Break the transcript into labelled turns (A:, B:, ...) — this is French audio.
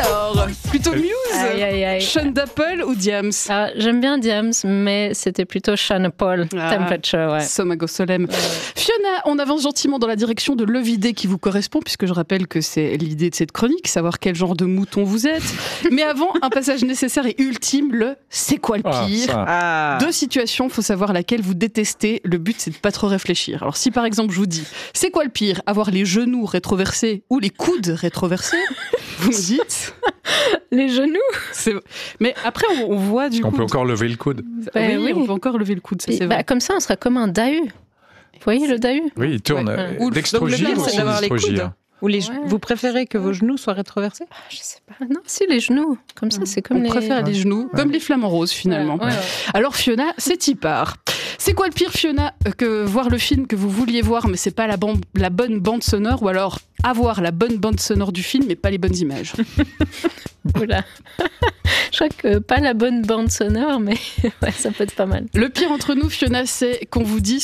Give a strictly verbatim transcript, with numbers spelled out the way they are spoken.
A: Alors, plutôt Muse,
B: Aïe, aïe, aïe.
A: Sean Apple ou Diams?
B: Ah, j'aime bien Diams, mais c'était plutôt Sean Paul.
A: Ah,
B: Temperature, ouais.
A: Somago Solem.
B: Ouais.
A: Fiona, on avance gentiment dans la direction de l'œuf-idée qui vous correspond, puisque je rappelle que c'est l'idée de cette chronique, savoir quel genre de mouton vous êtes. Mais avant, un passage nécessaire et ultime, le « c'est quoi le
C: Ah,
A: pire ?»
C: ça.
D: Ah.
A: Deux situations, faut savoir laquelle vous détestez. Le but, c'est de pas trop réfléchir. Alors, si par exemple, je vous dis, c'est quoi le pire? Avoir les genoux rétroversés ou les coudes rétroversés? Vous me dites.
B: Les genoux.
A: C'est... Mais après, on, on voit du
C: On
A: coup.
C: peut encore lever le coude.
B: Bah
A: oui,
B: oui.
A: on peut encore lever le coude, ça
B: Puis,
A: c'est
B: bah,
A: vrai.
B: comme ça, on sera comme un dahu. Vous voyez le dahu?
C: Oui, il tourne
B: Ouais.
C: euh,
A: Ou le-
C: dextrogir
D: donc le
C: ou
D: pire, c'est d'avoir les
C: sinistrogir.
D: coudes. Ou les...
B: Ouais.
D: Vous préférez que vos genoux soient rétroversés?
B: Ah, je sais pas. Non, si, les genoux. Comme ça, c'est comme
A: On
B: les...
A: préfère les genoux, comme les flamants roses finalement.
B: Ouais, ouais, ouais.
A: Alors Fiona, c'est y part. C'est quoi le pire, Fiona, que voir le film que vous vouliez voir, mais c'est pas la, bande, la bonne bande sonore, ou alors avoir la bonne bande sonore du film, mais pas les bonnes images?
B: Oula. Je crois que pas la bonne bande sonore, mais ouais, ça peut être pas mal.
A: Le pire entre nous, Fiona, c'est qu'on vous dit